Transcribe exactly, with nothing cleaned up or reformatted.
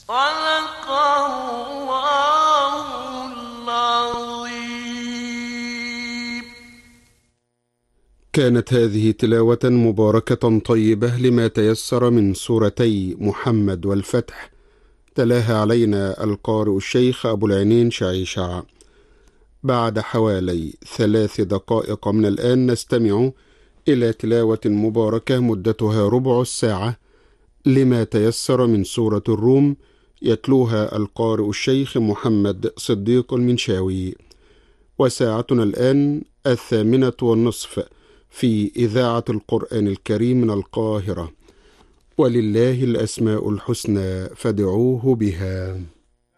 صدق الله العظيم. كانت هذه تلاوة مباركة طيبة لما تيسر من سورتي محمد والفتح، تلاها علينا القارئ الشيخ أبو العينين شعيشع. بعد حوالي ثلاث دقائق من الآن نستمع إلى تلاوة مباركة مدتها ربع الساعة لما تيسر من سورة الروم، يتلوها القارئ الشيخ محمد صديق المنشاوي. وساعتنا الآن الثامنة والنصف في إذاعة القرآن الكريم من القاهرة. ولله الأسماء الحسنى فادعوه بها.